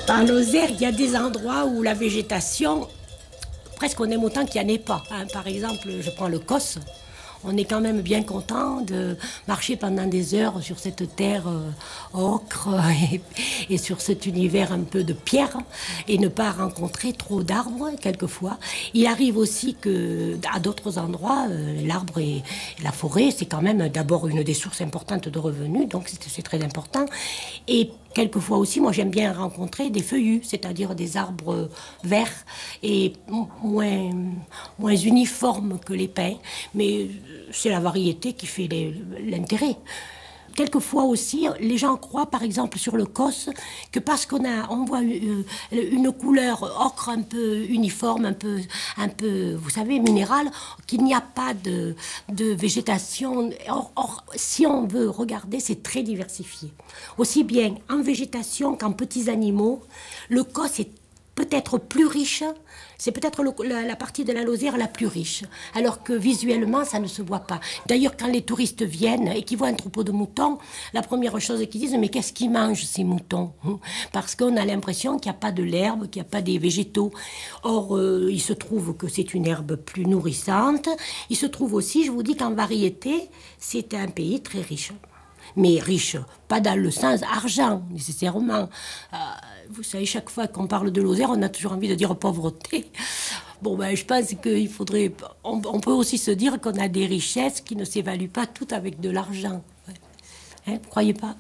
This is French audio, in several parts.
En Lozère, il y a des endroits où la végétation, presque on aime autant qu'il n'y en ait pas. Par exemple, je prends le Causse. On est quand même bien content de marcher pendant des heures sur cette terre ocre et sur cet univers un peu de pierre et ne pas rencontrer trop d'arbres quelquefois. Il arrive aussi qu'à d'autres endroits, l'arbre et la forêt, c'est quand même d'abord une des sources importantes de revenus, donc c'est très important. Et quelquefois aussi, moi j'aime bien rencontrer des feuillus, c'est-à-dire des arbres verts et moins uniformes que les pins, mais c'est la variété qui fait l'intérêt. Quelquefois aussi, les gens croient, par exemple, sur le Causse, que parce on voit une couleur ocre un peu uniforme, un peu, vous savez, minérale, qu'il n'y a pas de végétation. Or, si on veut regarder, c'est très diversifié. Aussi bien en végétation qu'en petits animaux, le Causse est peut-être plus riche, c'est peut-être la partie de la Lozère la plus riche, alors que visuellement, ça ne se voit pas. D'ailleurs, quand les touristes viennent et qu'ils voient un troupeau de moutons, la première chose qu'ils disent, mais qu'est-ce qu'ils mangent ces moutons? Parce qu'on a l'impression qu'il n'y a pas de l'herbe, qu'il n'y a pas des végétaux. Or, il se trouve que c'est une herbe plus nourrissante. Il se trouve aussi, je vous dis qu'en variété, c'est un pays très riche. Mais riche, pas dans le sens argent, nécessairement. Vous savez, chaque fois qu'on parle de Lozère, on a toujours envie de dire pauvreté. Bon, ben, je pense qu'il faudrait... On peut aussi se dire qu'on a des richesses qui ne s'évaluent pas toutes avec de l'argent. Hein, vous croyez pas?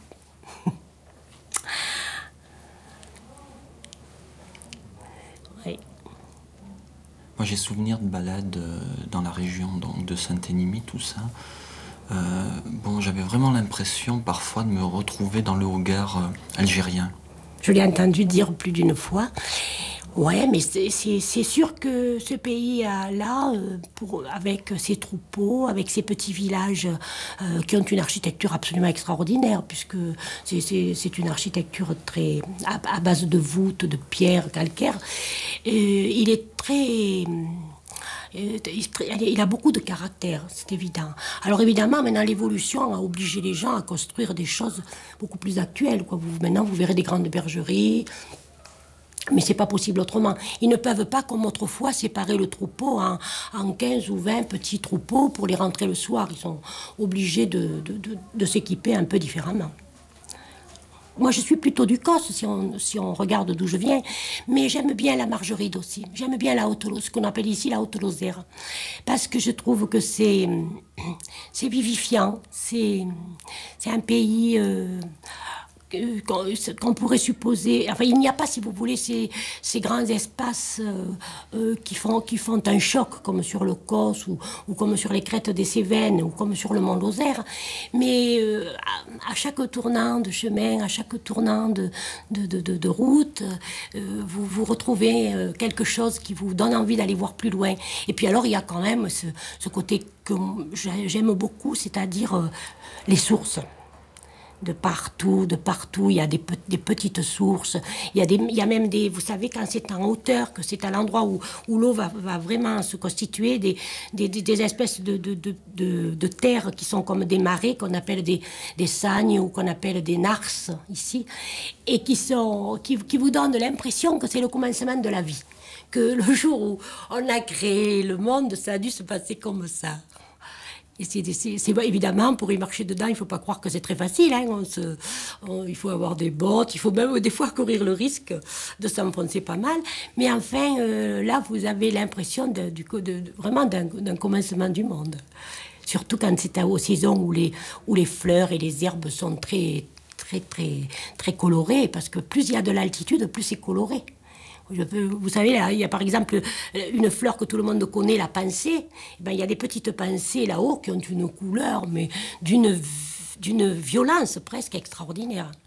Oui. Moi, j'ai souvenir de balades dans la région donc, de Saint-Énimie, tout ça. J'avais vraiment l'impression parfois de me retrouver dans le Hogar algérien. Je l'ai entendu dire plus d'une fois. Ouais, mais c'est sûr que ce pays-là, avec ses troupeaux, avec ses petits villages qui ont une architecture absolument extraordinaire, puisque c'est une architecture très à base de voûtes, de pierres calcaires, il est très... Il a beaucoup de caractère, c'est évident. Alors évidemment, maintenant, l'évolution a obligé les gens à construire des choses beaucoup plus actuelles, quoi. Maintenant, vous verrez des grandes bergeries, mais c'est pas possible autrement. Ils ne peuvent pas, comme autrefois, séparer le troupeau en 15 ou 20 petits troupeaux pour les rentrer le soir. Ils sont obligés de s'équiper un peu différemment. Moi, je suis plutôt du Causse, si on regarde d'où je viens. Mais j'aime bien la Margeride aussi. J'aime bien ce qu'on appelle ici la Haute-Lozère. Parce que je trouve que c'est vivifiant. C'est un pays... qu'on pourrait supposer... Enfin, il n'y a pas, si vous voulez, ces grands espaces qui font un choc, comme sur le Causse, ou comme sur les crêtes des Cévennes, ou comme sur le mont Lozère. Mais à chaque tournant de chemin, à chaque tournant de route, vous retrouvez quelque chose qui vous donne envie d'aller voir plus loin. Et puis alors, il y a quand même ce côté que j'aime beaucoup, c'est-à-dire les sources. De partout, il y a des petites sources, il y a même des, vous savez, quand c'est en hauteur, que c'est à l'endroit où l'eau va vraiment se constituer, des espèces de terres qui sont comme des marais, qu'on appelle des sagnes ou qu'on appelle des narces, ici, et qui vous donnent l'impression que c'est le commencement de la vie. Que le jour où on a créé le monde, ça a dû se passer comme ça. Et c'est évidemment, pour y marcher dedans, il ne faut pas croire que c'est très facile. Hein. Il faut avoir des bottes, il faut même des fois courir le risque de s'enfoncer pas mal. Mais enfin, là, vous avez l'impression vraiment d'un commencement du monde. Surtout quand c'est aux saisons où les fleurs et les herbes sont très, très, très, très colorées. Parce que plus il y a de l'altitude, plus c'est coloré. Vous savez, là, il y a par exemple une fleur que tout le monde connaît, la pensée. Il y a des petites pensées là-haut qui ont une couleur, mais d'une violence presque extraordinaire.